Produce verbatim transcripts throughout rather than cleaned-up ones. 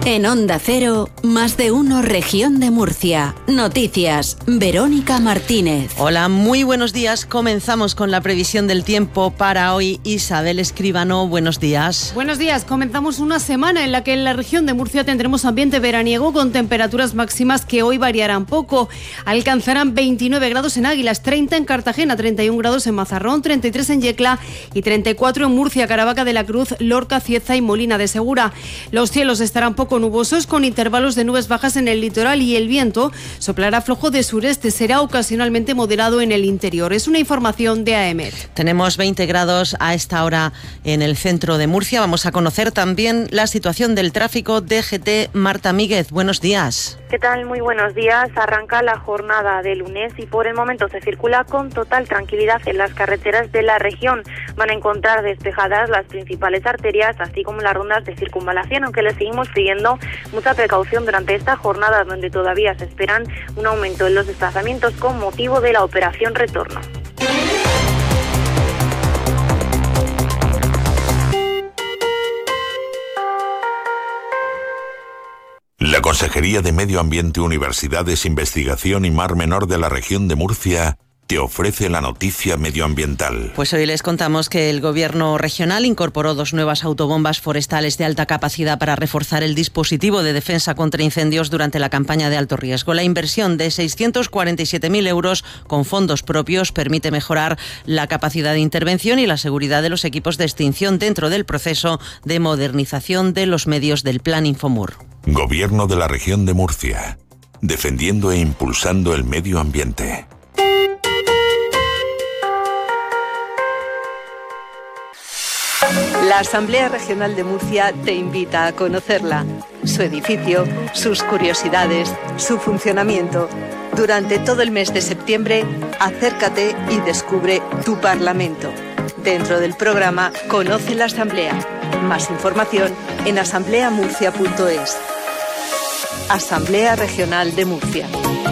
En Onda Cero, Más de Uno Región de Murcia. Noticias, Verónica Martínez. Hola, muy buenos días. Comenzamos con la previsión del tiempo para hoy. Isabel Escribano, buenos días. Buenos días. Comenzamos una semana en la que en la región de Murcia tendremos ambiente veraniego con temperaturas máximas que hoy variarán poco. Alcanzarán veintinueve grados en Águilas, treinta en Cartagena, treinta y un grados en Mazarrón, treinta y tres en Yecla y treinta y cuatro en Murcia, Caravaca de la Cruz, Lorca, Cieza y Molina de Segura. Los cielos estarán poco nubosos con intervalos de nubes bajas en el litoral y el viento soplará flojo de sureste, será ocasionalmente moderado en el interior. Es una información de A E M E T. Tenemos veinte grados a esta hora en el centro de Murcia. Vamos a conocer también la situación del tráfico. D G T, Marta Míguez, buenos días. ¿Qué tal? Muy buenos días. Arranca la jornada de lunes y por el momento se circula con total tranquilidad en las carreteras de la región. Van a encontrar despejadas las principales arterias, así como las rondas de circunvalación, aunque les seguimos pidiendo mucha precaución durante esta jornada, donde todavía se esperan un aumento en los desplazamientos con motivo de la operación retorno. La Consejería de Medio Ambiente, Universidades, Investigación y Mar Menor de la región de Murcia te ofrece la noticia medioambiental. Pues hoy les contamos que el Gobierno regional incorporó dos nuevas autobombas forestales de alta capacidad para reforzar el dispositivo de defensa contra incendios durante la campaña de alto riesgo. La inversión de seiscientos cuarenta y siete mil euros con fondos propios permite mejorar la capacidad de intervención y la seguridad de los equipos de extinción dentro del proceso de modernización de los medios del Plan Infomur. Gobierno de la región de Murcia, defendiendo e impulsando el medio ambiente. La Asamblea Regional de Murcia te invita a conocerla, su edificio, sus curiosidades, su funcionamiento. Durante todo el mes de septiembre, acércate y descubre tu Parlamento. Dentro del programa Conoce la Asamblea. Más información en asamblea murcia punto es. Asamblea Regional de Murcia.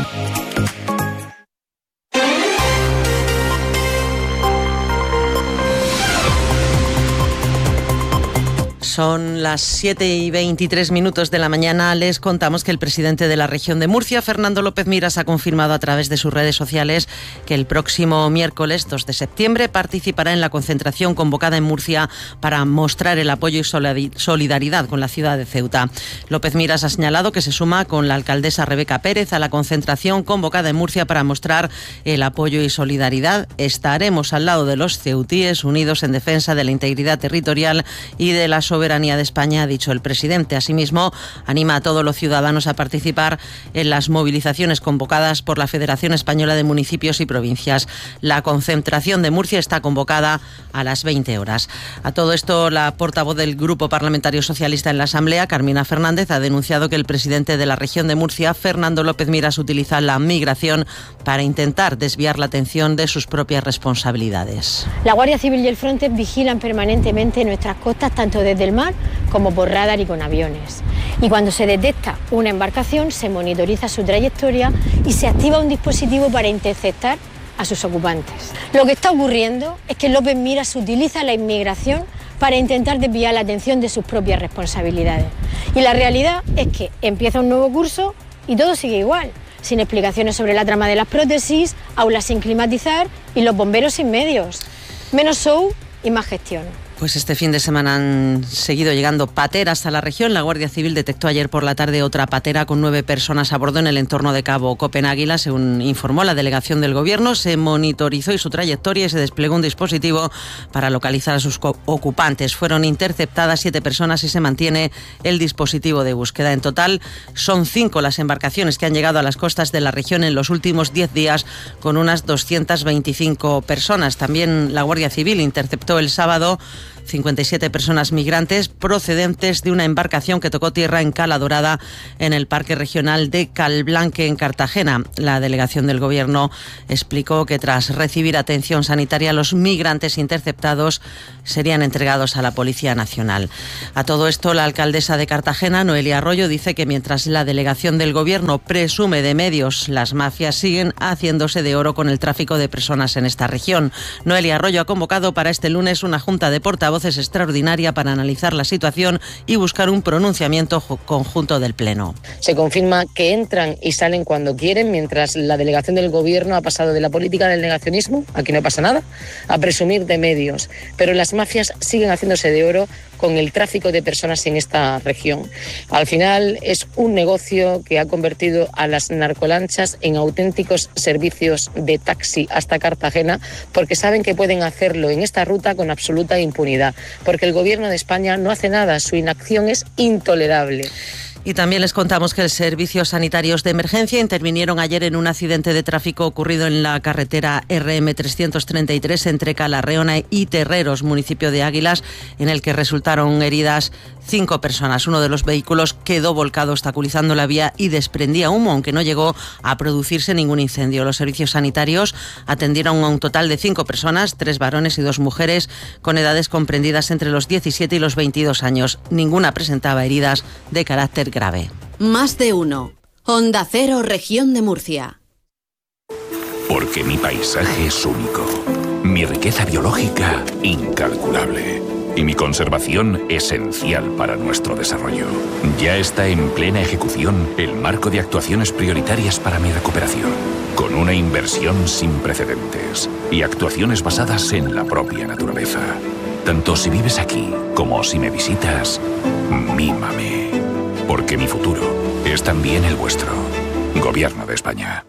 Son las siete y veintitrés minutos de la mañana. Les contamos que el presidente de la región de Murcia, Fernando López Miras, ha confirmado a través de sus redes sociales que el próximo miércoles dos de septiembre participará en la concentración convocada en Murcia para mostrar el apoyo y solidaridad con la ciudad de Ceuta. López Miras ha señalado que se suma con la alcaldesa Rebeca Pérez a la concentración convocada en Murcia para mostrar el apoyo y solidaridad. Estaremos al lado de los ceutíes unidos en defensa de la integridad territorial y de la soberanía soberanía de España, ha dicho el presidente. Asimismo, anima a todos los ciudadanos a participar en las movilizaciones convocadas por la Federación Española de Municipios y Provincias. La concentración de Murcia está convocada a las veinte horas. A todo esto, la portavoz del Grupo Parlamentario Socialista en la Asamblea, Carmina Fernández, ha denunciado que el presidente de la región de Murcia, Fernando López Miras, utiliza la migración para intentar desviar la atención de sus propias responsabilidades. La Guardia Civil y el Frontex vigilan permanentemente nuestras costas, tanto desde el mar como por radar y con aviones. Y cuando se detecta una embarcación, se monitoriza su trayectoria y se activa un dispositivo para interceptar a sus ocupantes. Lo que está ocurriendo es que López Miras utiliza la inmigración para intentar desviar la atención de sus propias responsabilidades. Y la realidad es que empieza un nuevo curso y todo sigue igual, sin explicaciones sobre la trama de las prótesis, aulas sin climatizar y los bomberos sin medios. Menos show y más gestión. Pues este fin de semana han seguido llegando pateras a la región. La Guardia Civil detectó ayer por la tarde otra patera con nueve personas a bordo en el entorno de Cabo Copenháguila. Según informó la delegación del Gobierno, se monitorizó y su trayectoria y se desplegó un dispositivo para localizar a sus ocupantes. Fueron interceptadas siete personas y se mantiene el dispositivo de búsqueda. En total, son cinco las embarcaciones que han llegado a las costas de la región en los últimos diez días con unas doscientas veinticinco personas. También la Guardia Civil interceptó el sábado cincuenta y siete personas migrantes procedentes de una embarcación que tocó tierra en Cala Dorada, en el Parque Regional de Calblanque, en Cartagena. La delegación del Gobierno explicó que tras recibir atención sanitaria, los migrantes interceptados serían entregados a la Policía Nacional. A todo esto, la alcaldesa de Cartagena, Noelia Arroyo, dice que mientras la delegación del Gobierno presume de medios, las mafias siguen haciéndose de oro con el tráfico de personas en esta región. Noelia Arroyo ha convocado para este lunes una junta de portavoces portavoz es extraordinaria para analizar la situación y buscar un pronunciamiento conjunto del Pleno. Se confirma que entran y salen cuando quieren, mientras la delegación del Gobierno ha pasado de la política del negacionismo, aquí no pasa nada, a presumir de medios. Pero las mafias siguen haciéndose de oro con el tráfico de personas en esta región. Al final es un negocio que ha convertido a las narcolanchas en auténticos servicios de taxi hasta Cartagena, porque saben que pueden hacerlo en esta ruta con absoluta impunidad, porque el Gobierno de España no hace nada, su inacción es intolerable. Y también les contamos que los servicios sanitarios de emergencia intervinieron ayer en un accidente de tráfico ocurrido en la carretera R M trescientos treinta y tres entre Calarreona y Terreros, municipio de Águilas, en el que resultaron heridas cinco personas. Uno de los vehículos quedó volcado obstaculizando la vía y desprendía humo, aunque no llegó a producirse ningún incendio. Los servicios sanitarios atendieron a un total de cinco personas, tres varones y dos mujeres, con edades comprendidas entre los diecisiete y los veintidós años. Ninguna presentaba heridas de carácter grave. Más de uno. Onda Cero, Región de Murcia. Porque mi paisaje es único, mi riqueza biológica incalculable y mi conservación esencial para nuestro desarrollo. Ya está en plena ejecución el marco de actuaciones prioritarias para mi recuperación, con una inversión sin precedentes y actuaciones basadas en la propia naturaleza. Tanto si vives aquí como si me visitas, mímame. Porque mi futuro es también el vuestro. Gobierno de España.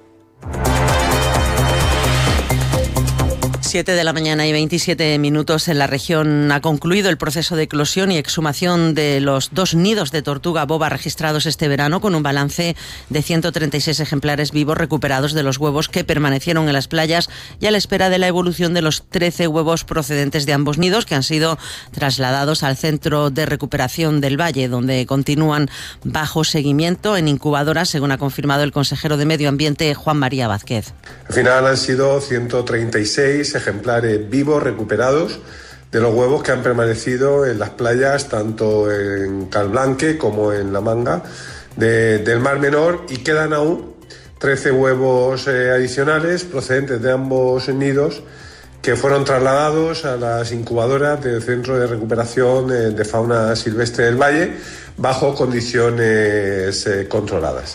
siete de la mañana y veintisiete minutos. En la región ha concluido el proceso de eclosión y exhumación de los dos nidos de tortuga boba registrados este verano, con un balance de ciento treinta y seis ejemplares vivos recuperados de los huevos que permanecieron en las playas y a la espera de la evolución de los trece huevos procedentes de ambos nidos, que han sido trasladados al Centro de Recuperación del Valle, donde continúan bajo seguimiento en incubadoras, según ha confirmado el consejero de Medio Ambiente, Juan María Vázquez. Al final han sido ciento treinta y seis ejemplares vivos recuperados de los huevos que han permanecido en las playas, tanto en Calblanque como en La Manga de, del Mar Menor, y quedan aún trece huevos eh, adicionales procedentes de ambos nidos que fueron trasladados a las incubadoras del Centro de Recuperación eh, de Fauna Silvestre del Valle bajo condiciones eh, controladas.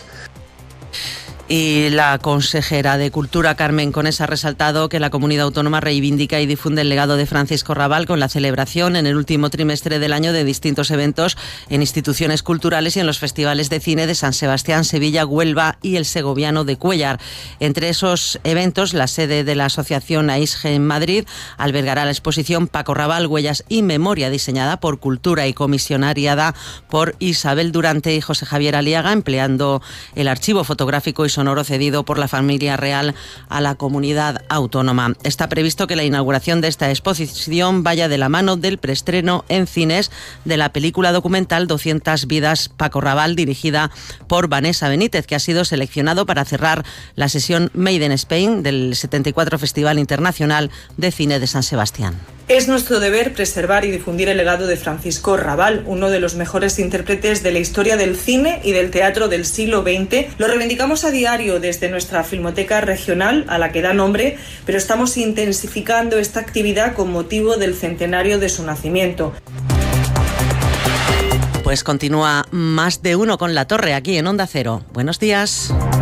Y la consejera de Cultura, Carmen Conés, ha resaltado que la comunidad autónoma reivindica y difunde el legado de Francisco Rabal con la celebración en el último trimestre del año de distintos eventos en instituciones culturales y en los festivales de cine de San Sebastián, Sevilla, Huelva y el segoviano de Cuéllar. Entre esos eventos, la sede de la asociación AISGE en Madrid albergará la exposición Paco Rabal, Huellas y Memoria, diseñada por Cultura y comisionariada por Isabel Durante y José Javier Aliaga, empleando el archivo fotográfico y sonoro cedido por la familia real a la comunidad autónoma. Está previsto que la inauguración de esta exposición vaya de la mano del preestreno en cines de la película documental doscientas vidas Paco Rabal, dirigida por Vanessa Benítez, que ha sido seleccionado para cerrar la sesión Made in Spain del setenta y cuatro Festival Internacional de Cine de San Sebastián. Es nuestro deber preservar y difundir el legado de Francisco Rabal, uno de los mejores intérpretes de la historia del cine y del teatro del siglo veinte. Lo reivindicamos a diario desde nuestra Filmoteca Regional, a la que da nombre, pero estamos intensificando esta actividad con motivo del centenario de su nacimiento. Pues continúa Más de Uno con La Torre aquí en Onda Cero. Buenos días.